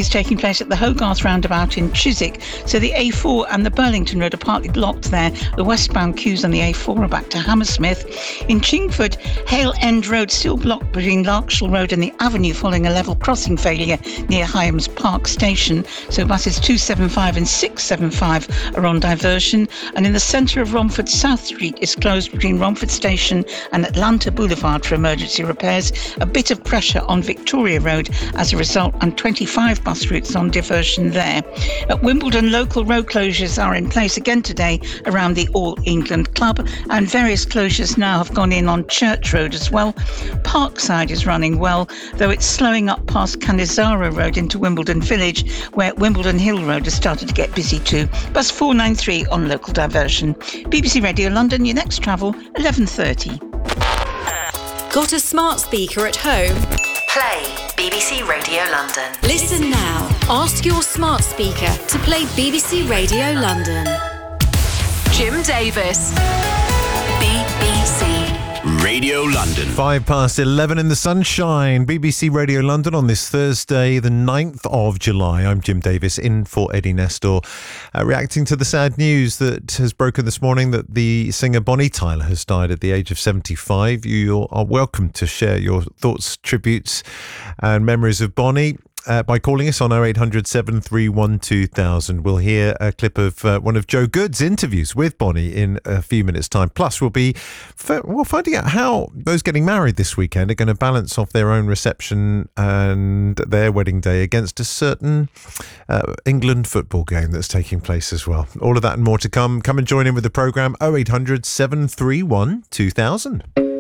is taking place at the Hogarth roundabout in Chiswick. So the A4 and the Burlington Road are partly blocked there. The westbound queues on the A4 are back to Hammersmith. In Chingford, Hale End Road still blocked between Larkshall Road and the Avenue following a level crossing failure near Hyams Park Station. So buses 275 and 675 are on diversion. And in the centre of Romford, South Street is closed between Romford Station and Atlanta Boulevard for emergency repairs. A bit of pressure on Victoria Road as a result, and 25 bus routes on diversion there. At Wimbledon, local road closures are in place again today around the All England Club, and various closures now have gone in on Church Road as well. Parkside is running well, though it's slowing up past Cannizaro Road into Wimbledon Village, where Wimbledon Hill Road has started to get busy too. Bus 493 on local diversion. BBC Radio London, your next travel, 11:30. Got a smart speaker at home? Play BBC Radio London. Listen now. Ask your smart speaker to play BBC Radio London. Jim Davis. BBC Radio London. 11:05 in the sunshine. BBC Radio London on this Thursday, the 9th of July. I'm Jim Davis, in for Eddie Nestor, reacting to the sad news that has broken this morning that the singer Bonnie Tyler has died at the age of 75. You are welcome to share your thoughts, tributes and memories of Bonnie by calling us on 0800 731 2000. We'll hear a clip of one of Joe Good's interviews with Bonnie in a few minutes' time. Plus, we'll be finding out how those getting married this weekend are going to balance off their own reception and their wedding day against a certain England football game that's taking place as well. All of that and more to come. Come and join in with the programme, 0800 731 2000.